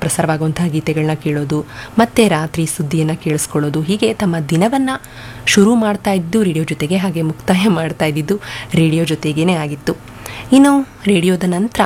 ಪ್ರಸಾರವಾಗುವಂತಹ ಗೀತೆಗಳನ್ನ ಕೇಳೋದು, ಮತ್ತೆ ರಾತ್ರಿ ಸುದ್ದಿಯನ್ನು ಕೇಳಿಸ್ಕೊಳ್ಳೋದು, ಹೀಗೆ ತಮ್ಮ ದಿನವನ್ನು ಶುರು ಮಾಡ್ತಾ ಇದ್ದು ರೇಡಿಯೋ ಜೊತೆಗೆ, ಹಾಗೆ ಮುಕ್ತಾಯ ಮಾಡ್ತಾ ಇದ್ದಿದ್ದು ರೇಡಿಯೋ ಜೊತೆಗೇ ಆಗಿತ್ತು. ಇನ್ನು ರೇಡಿಯೋದ ನಂತರ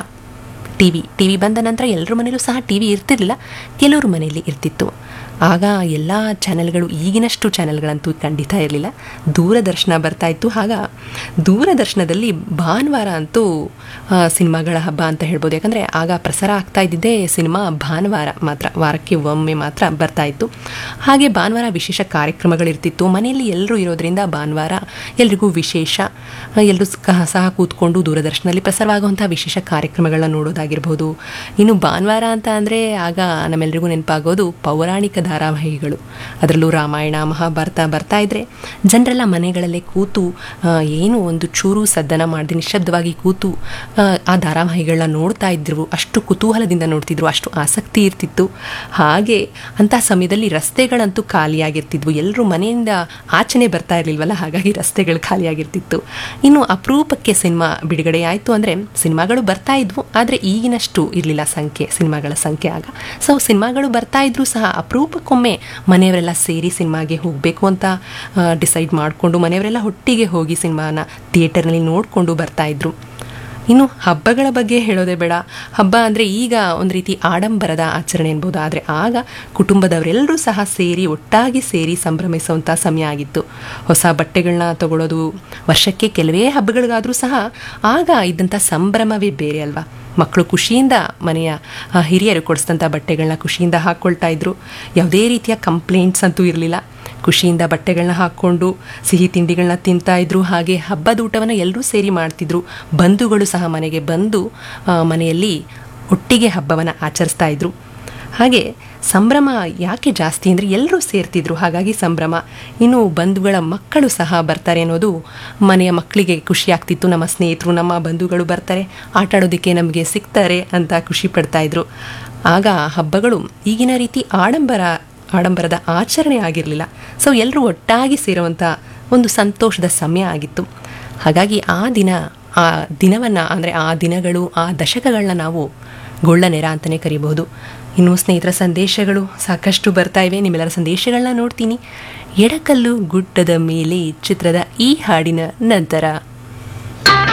ಟಿ ವಿ ಬಂದ ನಂತರ ಎಲ್ಲರ ಮನೇಲೂ ಸಹ ಟಿ ವಿ ಇರ್ತಿರಲಿಲ್ಲ, ಕೆಲವ್ರ ಮನೆಯಲ್ಲಿ ಇರ್ತಿತ್ತು. ಆಗ ಎಲ್ಲ ಚಾನೆಲ್ಗಳು ಈಗಿನಷ್ಟು ಚಾನೆಲ್ಗಳಂತೂ ಖಂಡಿತ ಇರಲಿಲ್ಲ. ದೂರದರ್ಶನ ಬರ್ತಾಯಿತ್ತು. ಆಗ ದೂರದರ್ಶನದಲ್ಲಿ ಭಾನುವಾರ ಅಂತೂ ಸಿನಿಮಾಗಳ ಹಬ್ಬ ಅಂತ ಹೇಳ್ಬೋದು. ಯಾಕಂದರೆ ಆಗ ಪ್ರಸಾರ ಆಗ್ತಾ ಇದ್ದಿದ್ದೇ ಸಿನಿಮಾ ಭಾನುವಾರ ಮಾತ್ರ, ವಾರಕ್ಕೆ ಒಮ್ಮೆ ಮಾತ್ರ ಬರ್ತಾಯಿತ್ತು. ಹಾಗೆ ಭಾನುವಾರ ವಿಶೇಷ ಕಾರ್ಯಕ್ರಮಗಳಿರ್ತಿತ್ತು. ಮನೆಯಲ್ಲಿ ಎಲ್ಲರೂ ಇರೋದರಿಂದ ಭಾನುವಾರ ಎಲ್ರಿಗೂ ವಿಶೇಷ, ಎಲ್ಲರೂ ಸಹ ಕೂತ್ಕೊಂಡು ದೂರದರ್ಶನದಲ್ಲಿ ಪ್ರಸಾರವಾಗುವಂಥ ವಿಶೇಷ ಕಾರ್ಯಕ್ರಮಗಳನ್ನ ನೋಡೋದಾಗಿರ್ಬೋದು. ಇನ್ನು ಭಾನುವಾರ ಅಂತ ಅಂದರೆ ಆಗ ನಮ್ಮೆಲ್ಲರಿಗೂ ನೆನಪಾಗೋದು ಪೌರಾಣಿಕ ಧಾರಾವಾಹಿಗಳು. ಅದರಲ್ಲೂ ರಾಮಾಯಣ ಮಹಾಭಾರತ ಬರ್ತಾ ಇದ್ರೆ ಜನರೆಲ್ಲ ಮನೆಗಳಲ್ಲೇ ಕೂತು ಏನು ಒಂದು ಚೂರು ಸದ್ದನ ಮಾಡದೆ ನಿಶ್ಶಬ್ದವಾಗಿ ಕೂತು ಆ ಧಾರಾವಾಹಿಗಳನ್ನ ನೋಡ್ತಾ ಇದ್ರು. ಅಷ್ಟು ಕುತೂಹಲದಿಂದ ನೋಡ್ತಿದ್ರು, ಅಷ್ಟು ಆಸಕ್ತಿ ಇರ್ತಿತ್ತು. ಹಾಗೆ ಅಂಥ ಸಮಯದಲ್ಲಿ ರಸ್ತೆಗಳಂತೂ ಖಾಲಿಯಾಗಿರ್ತಿದ್ವು. ಎಲ್ಲರೂ ಮನೆಯಿಂದ ಆಚೆನೆ ಬರ್ತಾ ಇರಲಿಲ್ವಲ್ಲ, ಹಾಗಾಗಿ ರಸ್ತೆಗಳು ಖಾಲಿಯಾಗಿರ್ತಿತ್ತು. ಇನ್ನು ಅಪರೂಪಕ್ಕೆ ಸಿನಿಮಾ ಬಿಡುಗಡೆ ಆಯಿತು ಅಂದರೆ ಸಿನಿಮಾಗಳು ಬರ್ತಾ ಇದ್ವು, ಆದರೆ ಈಗಿನಷ್ಟು ಇರಲಿಲ್ಲ ಸಿನಿಮಾಗಳ ಸಂಖ್ಯೆ ಆಗ. ಸೊ ಸಿನಿಮಾಗಳು ಬರ್ತಾ ಇದ್ರು ಸಹ ಅಪರೂಪಕ್ಕೊಮ್ಮೆ ಮನೆಯವರೆಲ್ಲ ಸೇರಿ ಸಿನಿಮಾಗೆ ಹೋಗಬೇಕು ಅಂತ ಡಿಸೈಡ್ ಮಾಡಿಕೊಂಡು ಮನೆಯವರೆಲ್ಲ ಒಟ್ಟಿಗೆ ಹೋಗಿ ಸಿನಿಮಾನ ಥಿಯೇಟರ್ನಲ್ಲಿ ನೋಡಿಕೊಂಡು ಬರ್ತಾಯಿದ್ರು. ಇನ್ನು ಹಬ್ಬಗಳ ಬಗ್ಗೆ ಹೇಳೋದೇ ಬೇಡ. ಹಬ್ಬ ಅಂದರೆ ಈಗ ಒಂದು ರೀತಿ ಆಡಂಬರದ ಆಚರಣೆ ಅನ್ಬೋದು, ಆದರೆ ಆಗ ಕುಟುಂಬದವರೆಲ್ಲರೂ ಸಹ ಒಟ್ಟಾಗಿ ಸೇರಿ ಸಂಭ್ರಮಿಸುವಂಥ ಸಮಯ ಆಗಿತ್ತು. ಹೊಸ ಬಟ್ಟೆಗಳನ್ನ ತಗೊಳ್ಳೋದು, ವರ್ಷಕ್ಕೆ ಕೆಲವೇ ಹಬ್ಬಗಳಿಗಾದರೂ ಸಹ ಆಗ ಇದ್ದಂಥ ಸಂಭ್ರಮವೇ ಬೇರೆ ಅಲ್ವಾ. ಮಕ್ಕಳು ಖುಷಿಯಿಂದ ಮನೆಯ ಹಿರಿಯರು ಕೊಡಿಸಿದಂಥ ಬಟ್ಟೆಗಳನ್ನ ಖುಷಿಯಿಂದ ಹಾಕ್ಕೊಳ್ತಾ ಇದ್ರು. ಯಾವುದೇ ರೀತಿಯ ಕಂಪ್ಲೇಂಟ್ಸ್ ಅಂತೂ ಇರಲಿಲ್ಲ. ಖುಷಿಯಿಂದ ಬಟ್ಟೆಗಳನ್ನ ಹಾಕ್ಕೊಂಡು ಸಿಹಿ ತಿಂಡಿಗಳನ್ನ ತಿಂತಾಯಿದ್ರು. ಹಾಗೆ ಹಬ್ಬದ ಊಟವನ್ನು ಎಲ್ಲರೂ ಸೇರಿ ಮಾಡ್ತಿದ್ರು. ಬಂಧುಗಳು ಸಹ ಮನೆಗೆ ಬಂದು ಮನೆಯಲ್ಲಿ ಒಟ್ಟಿಗೆ ಹಬ್ಬವನ್ನು ಆಚರಿಸ್ತಾ ಇದ್ರು. ಹಾಗೆ ಸಂಭ್ರಮ ಯಾಕೆ ಜಾಸ್ತಿ ಅಂದರೆ ಎಲ್ಲರೂ ಸೇರ್ತಿದ್ರು, ಹಾಗಾಗಿ ಸಂಭ್ರಮ. ಇನ್ನು ಬಂಧುಗಳ ಮಕ್ಕಳು ಸಹ ಬರ್ತಾರೆ ಅನ್ನೋದು ಮನೆಯ ಮಕ್ಕಳಿಗೆ ಖುಷಿ ಆಗ್ತಿತ್ತು. ನಮ್ಮ ಸ್ನೇಹಿತರು, ನಮ್ಮ ಬಂಧುಗಳು ಬರ್ತಾರೆ, ಆಟ ಆಡೋದಕ್ಕೆ ನಮಗೆ ಸಿಗ್ತಾರೆ ಅಂತ ಖುಷಿ ಪಡ್ತಾಯಿದ್ರು. ಆಗ ಹಬ್ಬಗಳು ಈಗಿನ ರೀತಿ ಆಡಂಬರದ ಆಚರಣೆ ಆಗಿರಲಿಲ್ಲ. ಸೊ ಎಲ್ಲರೂ ಒಟ್ಟಾಗಿ ಸೇರುವಂಥ ಒಂದು ಸಂತೋಷದ ಸಮಯ ಆಗಿತ್ತು. ಹಾಗಾಗಿ ಆ ದಿನವನ್ನು ಅಂದರೆ ಆ ದಿನಗಳು, ಆ ದಶಕಗಳನ್ನ ನಾವು ಗೊಳ್ಳನೆರ ಅಂತಲೇ ಕರಿಬಹುದು. ಇನ್ನು ಸ್ನೇಹಿತರ ಸಂದೇಶಗಳು ಸಾಕಷ್ಟು ಬರ್ತಾ ಇವೆ. ನಿಮ್ಮೆಲ್ಲರ ಸಂದೇಶಗಳನ್ನ ನೋಡ್ತೀನಿ. ಎಡಕಲ್ಲು ಗುಡ್ಡದ ಮೇಲೆ ಚಿತ್ರದ ಈ ಹಾಡಿನ ನಂತರ